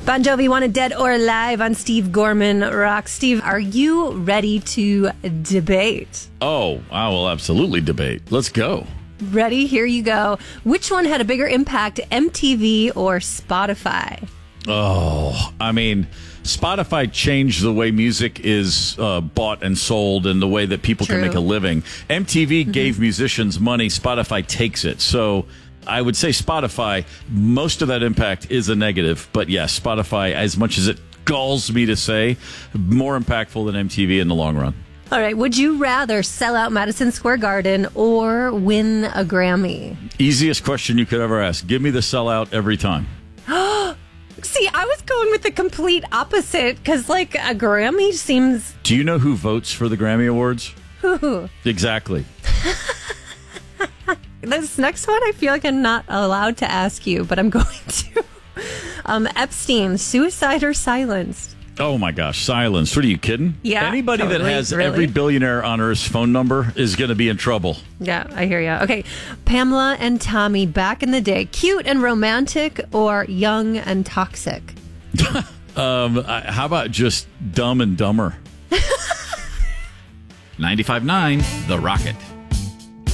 Bon Jovi Wanted Dead or Alive on Steve Gorman Rock. Steve, are you ready to debate? Oh, I will absolutely debate. Let's go. Ready? Here you go. Which one had a bigger impact, MTV or Spotify? Oh, I mean, Spotify changed the way music is bought and sold and the way that people can make a living. MTV gave musicians money. Spotify takes it. So I would say Spotify, most of that impact is a negative. But yes, Spotify, as much as it galls me to say, more impactful than MTV in the long run. All right. Would you rather sell out Madison Square Garden or win a Grammy? Easiest question you could ever ask. Give me the sellout every time. See, I was going with the complete opposite because, like, a Grammy seems... Do you know who votes for the Grammy Awards? Who? Exactly. This next one I feel like I'm not allowed to ask you, but I'm going to. Epstein, suicide or silenced? Oh, my gosh. Silenced. What are you kidding? Yeah. Anybody totally, that has really? every billionaire on Earth's phone number is going to be in trouble. Yeah, I hear you. Okay. Pamela and Tommy back in the day. Cute and romantic or young and toxic? How about just Dumb and Dumber? 95.9 The Rocket.